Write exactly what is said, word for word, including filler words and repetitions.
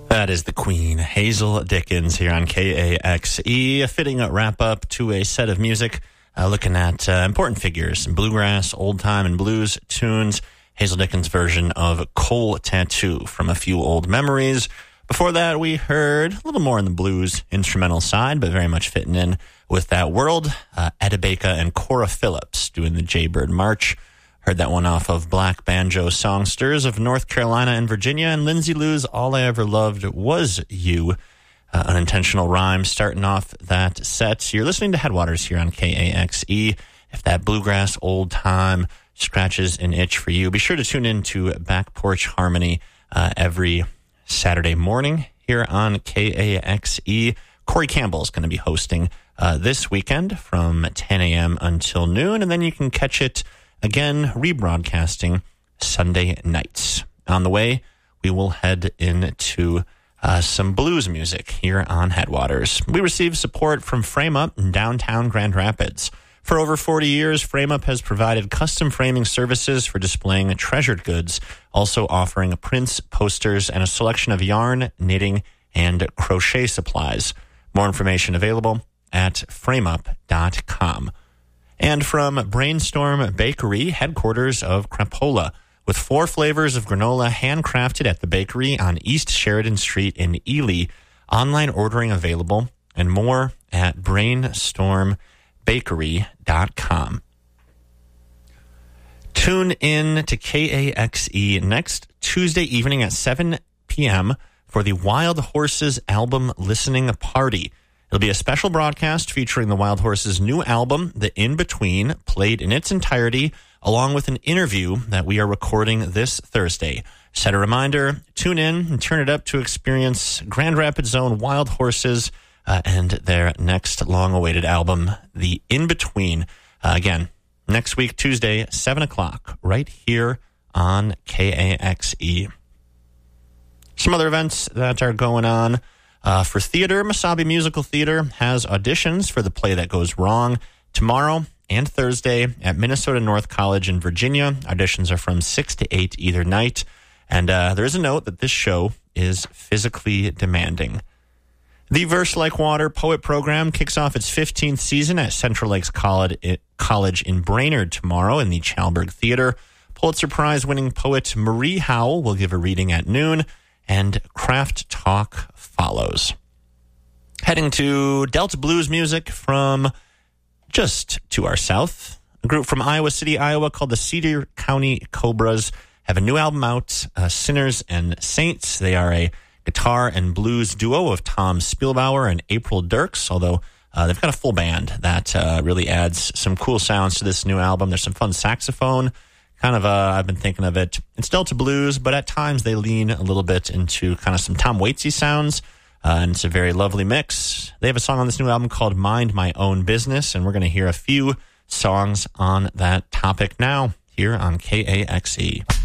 That is the Queen, Hazel Dickens, here on K A X E. A fitting wrap-up to a set of music uh, looking at uh, important figures in bluegrass, old-time, and blues tunes. Hazel Dickens' version of Coal Tattoo from A Few Old Memories. Before that, we heard a little more on the blues instrumental side, but very much fitting in with that world. Uh, Etta Baker and Cora Phillips doing the Jaybird March. Heard that one off of Black Banjo Songsters of North Carolina and Virginia, and Lindsay Lou's All I Ever Loved Was You. Uh, unintentional rhyme starting off that set. You're listening to Headwaters here on K A X E. If that bluegrass old time scratches an itch for you, be sure to tune in to Back Porch Harmony uh, every Saturday morning here on K A X E. Corey Campbell is going to be hosting uh, this weekend from ten a.m. until noon, and then you can catch it again, rebroadcasting Sunday nights. On the way, we will head into uh, some blues music here on Headwaters. We receive support from Frame Up in downtown Grand Rapids. For over forty years, Frame Up has provided custom framing services for displaying treasured goods, also offering prints, posters, and a selection of yarn, knitting, and crochet supplies. More information available at frame up dot com. And from Brainstorm Bakery, headquarters of Crapola, with four flavors of granola handcrafted at the bakery on East Sheridan Street in Ely. Online ordering available and more at brainstorm bakery dot com. Tune in to K A X E next Tuesday evening at seven p.m. for the Wild Horses album listening party. It'll be a special broadcast featuring the Wild Horses' new album, The In-Between, played in its entirety, along with an interview that we are recording this Thursday. Set a reminder, tune in and turn it up to experience Grand Rapids' own Wild Horses uh, and their next long-awaited album, The In-Between. Uh, again, next week, Tuesday, seven o'clock, right here on K A X E. Some other events that are going on. Uh, for theater, Mesabi Musical Theater has auditions for The Play That Goes Wrong tomorrow and Thursday at Minnesota North College in Virginia. Auditions are from six to eight either night. And uh, there is a note that this show is physically demanding. The Verse Like Water Poet Program kicks off its fifteenth season at Central Lakes College in Brainerd tomorrow in the Chalberg Theater. Pulitzer Prize-winning poet Marie Howell will give a reading at noon, and Craft Talk follows. Heading to Delta Blues music from just to our south. A group from Iowa City, Iowa called the Cedar County Cobras have a new album out, uh, Sinners and Saints. They are a guitar and blues duo of Tom Spielbauer and April Dirks, although uh, they've got a full band that uh, really adds some cool sounds to this new album. There's some fun saxophone. Kind of, uh, I've been thinking of it, it's Delta Blues, but at times they lean a little bit into kind of some Tom Waitsy sounds, uh, and it's a very lovely mix. They have a song on this new album called Mind My Own Business, and we're going to hear a few songs on that topic now here on K A X E.